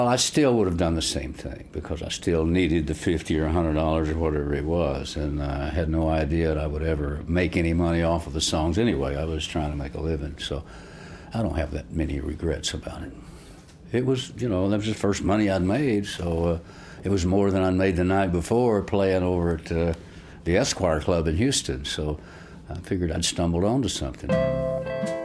Well, I still would have done the same thing because I still needed the $50 or $100 or whatever it was, and I had no idea that I would ever make any money off of the songs anyway. I was trying to make a living, so I don't have that many regrets about it. It was, that was the first money I'd made, so it was more than I'd made the night before playing over at the Esquire Club in Houston, so I figured I'd stumbled onto something.